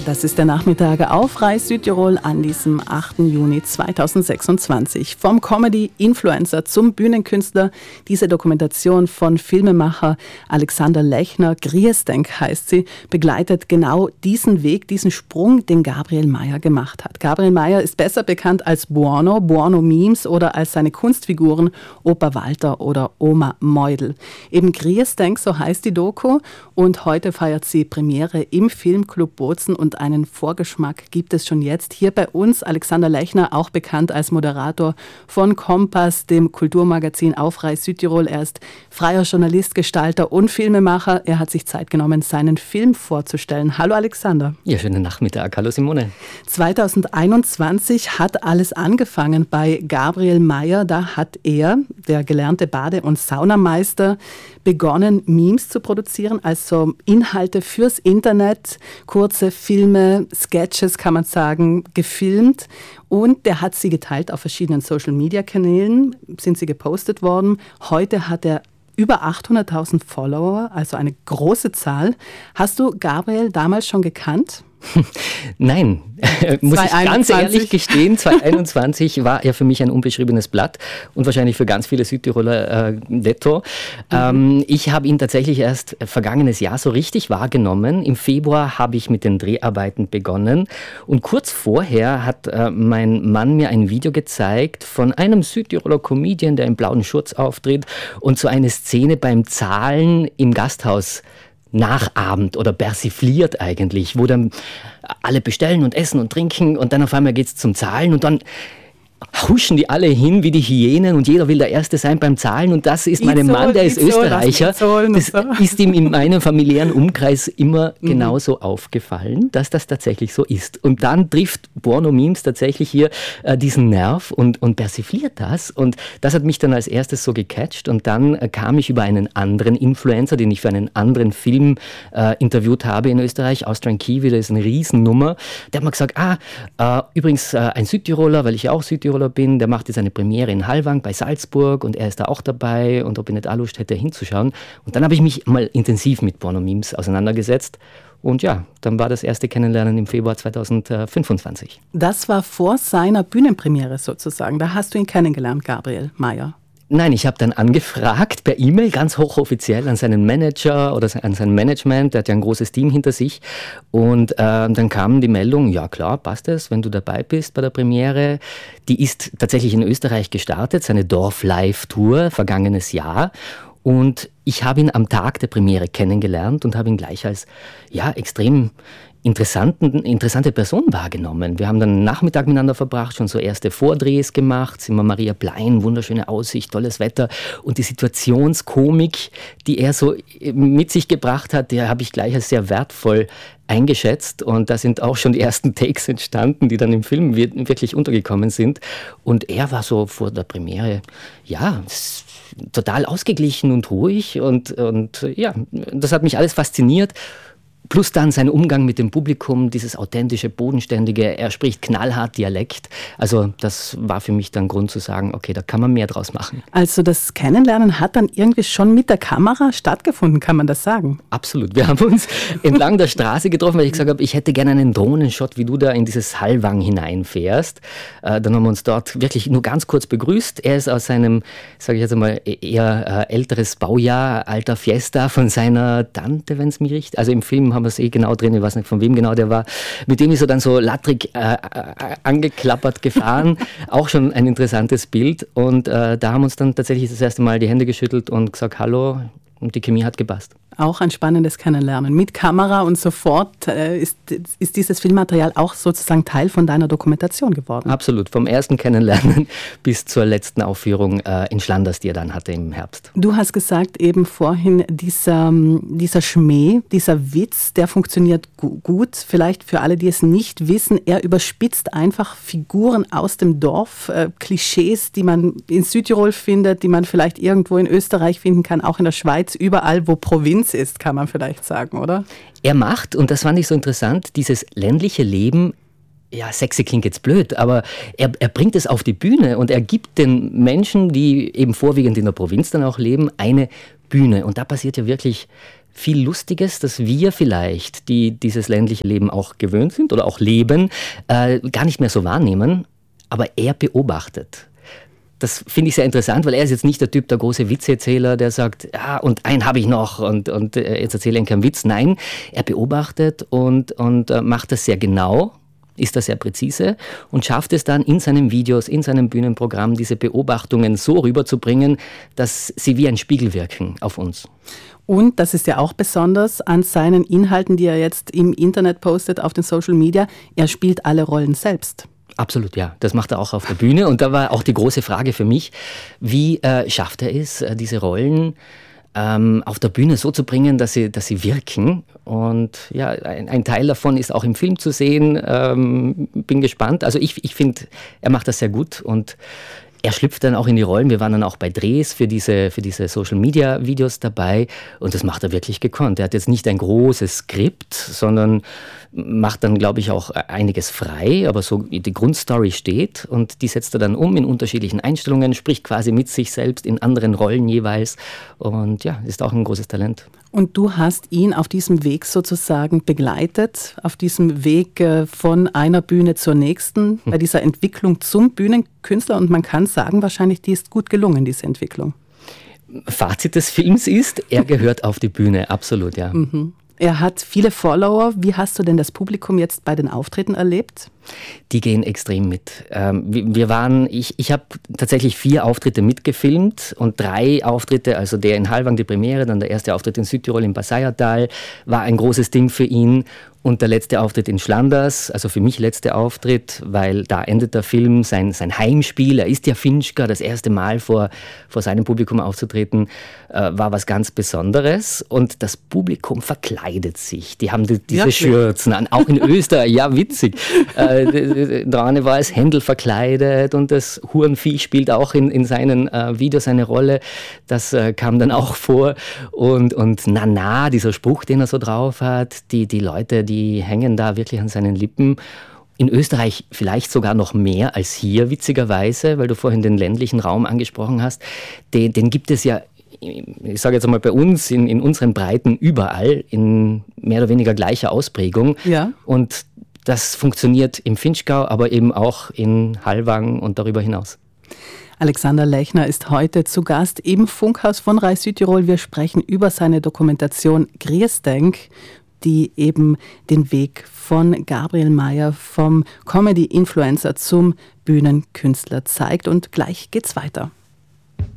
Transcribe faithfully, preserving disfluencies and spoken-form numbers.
Das ist der Nachmittag auf Reis Südtirol an diesem achten Juni zweitausendsechsundzwanzig. Vom Comedy-Influencer zum Bühnenkünstler. Diese Dokumentation von Filmemacher Alexander Lechner, Grießdenk heißt sie, begleitet genau diesen Weg, diesen Sprung, den Gabriel Mayer gemacht hat. Gabriel Mayer ist besser bekannt als Buono, Buono Memes oder als seine Kunstfiguren Opa Walter oder Oma Meudel. Eben Grießdenk, so heißt die Doku, und heute feiert sie Premiere im Filmclub Bozen und einen Vorgeschmack gibt es schon jetzt. Hier bei uns Alexander Lechner, auch bekannt als Moderator von Kompass, dem Kulturmagazin auf Reis Südtirol. Er ist freier Journalist, Gestalter und Filmemacher. Er hat sich Zeit genommen, seinen Film vorzustellen. Hallo Alexander. Ja, schönen Nachmittag. Hallo Simone. zweitausendeinundzwanzig hat alles angefangen bei Gabriel Mayer. Da hat er, der gelernte Bade- und Saunameister, begonnen, Memes zu produzieren, also Inhalte fürs Internet, kurze Filme, Sketches kann man sagen, gefilmt. Und der hat sie geteilt auf verschiedenen Social-Media-Kanälen, sind sie gepostet worden. Heute hat er über achthunderttausend Follower, also eine große Zahl. Hast du Gabriel damals schon gekannt? Nein, muss ich ganz ehrlich gestehen, zweitausendeinundzwanzig war er für mich ein unbeschriebenes Blatt und wahrscheinlich für ganz viele Südtiroler äh, netto. Mhm. Ähm, ich habe ihn tatsächlich erst vergangenes Jahr so richtig wahrgenommen. Im Februar habe ich mit den Dreharbeiten begonnen und kurz vorher hat äh, mein Mann mir ein Video gezeigt von einem Südtiroler Comedian, der im blauen Schurz auftritt und so eine Szene beim Zahlen im Gasthaus nachahmt oder persifliert eigentlich, wo dann alle bestellen und essen und trinken und dann auf einmal geht es zum Zahlen und dann huschen die alle hin wie die Hyänen und jeder will der Erste sein beim Zahlen und das ist mein Mann, der ist Österreicher. Das ist ihm in meinem familiären Umkreis immer mhm. genauso aufgefallen, dass das tatsächlich so ist. Und dann trifft Buono Memes tatsächlich hier äh, diesen Nerv und, und persifliert das und das hat mich dann als erstes so gecatcht und dann äh, kam ich über einen anderen Influencer, den ich für einen anderen Film äh, interviewt habe in Österreich, Austrian Kiwi, das ist eine Riesennummer, der hat mir gesagt, ah, äh, übrigens äh, ein Südtiroler, weil ich ja auch Südtiroler bin, der macht jetzt eine Premiere in Hallwang bei Salzburg und er ist da auch dabei und ob ich nicht auch Lust hätte hinzuschauen. Und dann habe ich mich mal intensiv mit Buono Memes auseinandergesetzt und ja, dann war das erste Kennenlernen im Februar zweitausendfünfundzwanzig. Das war vor seiner Bühnenpremiere sozusagen, da hast du ihn kennengelernt, Gabriel Mayer. Nein, ich habe dann angefragt per E-Mail, ganz hochoffiziell an seinen Manager oder an sein Management, der hat ja ein großes Team hinter sich und äh, dann kam die Meldung, ja klar, passt es, wenn du dabei bist bei der Premiere. Die ist tatsächlich in Österreich gestartet, seine Dorf-Live-Tour, vergangenes Jahr. Und ich habe ihn am Tag der Premiere kennengelernt und habe ihn gleich als ja, extrem interessanten, interessante Person wahrgenommen. Wir haben dann einen Nachmittag miteinander verbracht, schon so erste Vordrehs gemacht, sind wir Maria Plein, wunderschöne Aussicht, tolles Wetter und die Situationskomik, die er so mit sich gebracht hat, die habe ich gleich als sehr wertvoll eingeschätzt und da sind auch schon die ersten Takes entstanden, die dann im Film wirklich untergekommen sind und er war so vor der Premiere, ja, total ausgeglichen und ruhig und, und ja, das hat mich alles fasziniert. Plus dann sein Umgang mit dem Publikum, dieses authentische, bodenständige, er spricht knallhart Dialekt. Also das war für mich dann Grund zu sagen, okay, da kann man mehr draus machen. Also das Kennenlernen hat dann irgendwie schon mit der Kamera stattgefunden, kann man das sagen? Absolut. Wir haben uns entlang der Straße getroffen, weil ich gesagt habe, ich hätte gerne einen Drohnenshot, wie du da in dieses Hallwang hineinfährst. Äh, dann haben wir uns dort wirklich nur ganz kurz begrüßt. Er ist aus seinem, sage ich jetzt einmal, eher äh, älteres Baujahr, alter Fiesta von seiner Tante, wenn es mich richtig, also im Film haben wir es eh genau drin, ich weiß nicht, von wem genau der war. Mit dem ist er dann so lattrig äh, angeklappert gefahren. Auch schon ein interessantes Bild. Und äh, da haben wir uns dann tatsächlich das erste Mal die Hände geschüttelt und gesagt, hallo, und die Chemie hat gepasst. Auch ein spannendes Kennenlernen. Mit Kamera und sofort äh, ist, ist dieses Filmmaterial auch sozusagen Teil von deiner Dokumentation geworden. Absolut, vom ersten Kennenlernen bis zur letzten Aufführung äh, in Schlanders, die er dann hatte im Herbst. Du hast gesagt eben vorhin, dieser, dieser Schmäh, dieser Witz, der funktioniert gu- gut. Vielleicht für alle, die es nicht wissen, er überspitzt einfach Figuren aus dem Dorf, äh, Klischees, die man in Südtirol findet, die man vielleicht irgendwo in Österreich finden kann, auch in der Schweiz, überall, wo Provinz ist, kann man vielleicht sagen, oder? Er macht, und das fand ich so interessant, dieses ländliche Leben, ja, sexy klingt jetzt blöd, aber er, er bringt es auf die Bühne und er gibt den Menschen, die eben vorwiegend in der Provinz dann auch leben, eine Bühne. Und da passiert ja wirklich viel Lustiges, das wir vielleicht, die dieses ländliche Leben auch gewöhnt sind oder auch leben, äh, gar nicht mehr so wahrnehmen, aber er beobachtet. Das finde ich sehr interessant, weil er ist jetzt nicht der Typ, der große Witzeerzähler, der sagt, ja, und einen habe ich noch und, und äh, jetzt erzähle ich einen keinen Witz. Nein, er beobachtet und, und äh, macht das sehr genau, ist da sehr präzise und schafft es dann in seinen Videos, in seinem Bühnenprogramm, diese Beobachtungen so rüberzubringen, dass sie wie ein Spiegel wirken auf uns. Und das ist ja auch besonders an seinen Inhalten, die er jetzt im Internet postet, auf den Social Media, er spielt alle Rollen selbst. Absolut, ja. Das macht er auch auf der Bühne. Und da war auch die große Frage für mich, wie äh, schafft er es, äh, diese Rollen ähm, auf der Bühne so zu bringen, dass sie, dass sie wirken. Und ja, ein, ein Teil davon ist auch im Film zu sehen. Ähm, bin gespannt. Also ich, ich finde, er macht das sehr gut und er schlüpft dann auch in die Rollen. Wir waren dann auch bei Drehs für diese, für diese Social-Media-Videos dabei und das macht er wirklich gekonnt. Er hat jetzt nicht ein großes Skript, sondern macht dann, glaube ich, auch einiges frei, aber so die Grundstory steht und die setzt er dann um in unterschiedlichen Einstellungen, spricht quasi mit sich selbst in anderen Rollen jeweils und ja, ist auch ein großes Talent. Und du hast ihn auf diesem Weg sozusagen begleitet, auf diesem Weg von einer Bühne zur nächsten, bei dieser Entwicklung zum Bühnenkünstler. Und man kann sagen, wahrscheinlich, die ist gut gelungen, diese Entwicklung. Fazit des Films ist, er gehört auf die Bühne, absolut, ja. Mhm. Er hat viele Follower. Wie hast du denn das Publikum jetzt bei den Auftritten erlebt? Die gehen extrem mit. Wir waren, ich, ich habe tatsächlich vier Auftritte mitgefilmt und drei Auftritte, also der in Halvang, die Premiere, dann der erste Auftritt in Südtirol im Passaiertal, war ein großes Ding für ihn. Und der letzte Auftritt in Schlanders, also für mich letzter Auftritt, weil da endet der Film, sein, sein Heimspiel, er ist ja Finchka, das erste Mal vor, vor seinem Publikum aufzutreten, äh, war was ganz Besonderes. Und das Publikum verkleidet sich, die haben die, diese Wirklich? Schürzen an, auch in Österreich, ja witzig. Äh, der eine war als Händel verkleidet und das Hurenvieh spielt auch in, in seinen äh, Videos eine Rolle, das äh, kam dann auch vor. Und, und Nana, dieser Spruch, den er so drauf hat, die, die Leute, die Die hängen da wirklich an seinen Lippen. In Österreich vielleicht sogar noch mehr als hier, witzigerweise, weil du vorhin den ländlichen Raum angesprochen hast. Den, den gibt es ja, ich sage jetzt einmal bei uns, in, in unseren Breiten überall, in mehr oder weniger gleicher Ausprägung. Ja. Und das funktioniert im Finchgau, aber eben auch in Halvang und darüber hinaus. Alexander Lechner ist heute zu Gast im Funkhaus von Rai Südtirol. Wir sprechen über seine Dokumentation Grießdenk, die eben den Weg von Gabriel Mayer vom Comedy-Influencer zum Bühnenkünstler zeigt. Und gleich geht's weiter.